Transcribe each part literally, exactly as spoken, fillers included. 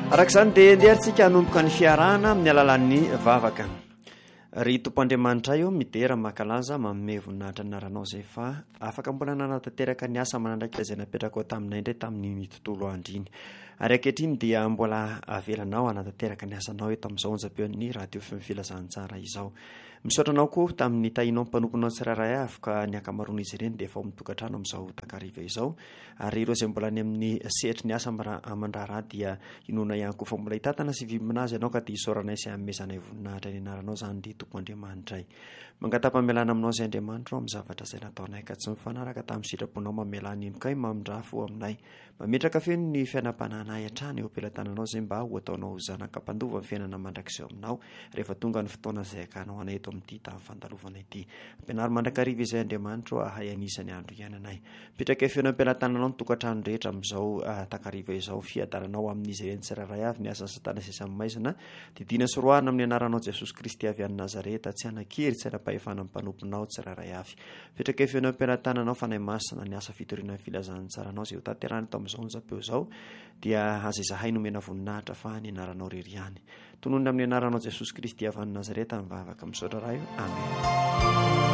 arak'izany dia ndehantsika hanomboka ny fiarahana amin'ny alalan'ny vavaka. Ry tompoandriamanitra io midera makalaza manome voninahitra ny naranao izay fa afaka mbola nanatanteraka ny asa manandraikitra izay napetraka ao taminay indray tamin'ny tontolo andro iny. Ary ankehitriny dia mbola avelanao hanatanteraka ny asanao eto amin'izao onjam-peon'ny radio fm filazantsara izao. Misaotra anao koa tamin'ny tahinao mpanomponao tsirairay avy ka ny akamaroan'izy ireny dia efa ao mitokantrano amin'izao takariva izao. Ary ireo izay mbola any amin'ny sehatry ny asa amandrara dia inona ihany koa fa mbola hitatana sy viminazy ianao ka dia isaoranay sy hamezanay voninahitra ny anaranao izany dia tompo Andriamanitra. Mangatapa-melana aminao izay Andriamanitra amin'ny zavatra izay nataonay ka tsy mifanaraka tamin'ny sitraponao mamelany imikay mamindrafo aminay. Mametraka feo ny fiainam-pananay hatrany eo ampelantananao izay mba ho ataonao zanakam-pandova amin'ny fiainana mandrakizay aminao rehefa tonga ny fotoana izay akanao anay eto amin'ity tamin'ny fandalovana ity. Ampianary mandrakariva izay Andriamanitra ahay anisany andro iainanay. Petraka feo ampelantananao ny tokantrano rehetra amin'izao takariva izao fiadaranao amin'izy ireny tsirairay avy ny asan'ny satana sy isany maizina. Didina sy roahana amin'ny anaranao Jesosy Kristy avy any Nazareta, tsy anakiry tsy anapahefana amin'ny mpanomponao tsirairay avy. Petraka feo ampelantananao fanay masina ny asa fitoriana ny filazansaranao izay ho tanterahany tao amin'izao onjam-peo izao dia aza izahay nomena voninahitra fa ny anaranao rery ihany. Tononona amin'ny anaranao Jesosy Kristy avy any Nazareta mivavaka misaotra raha io. Amen.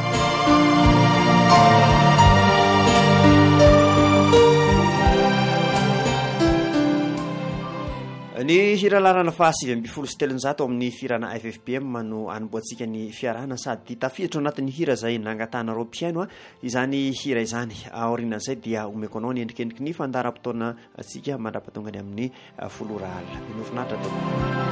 Ny hiralarana fahasivy amby folo sy telonjato amin'ny firana F F P M no anomboantsika ny fiarahana sady tafiditra anatin'ny hira izay nangatanareo mpiaino izany hira izany. Aorianan'izay dia omeko anao ny endrikendriky ny fandaram-potoana antsika mandrapatonga ny amin'ny folo ora alina. Minofinaritra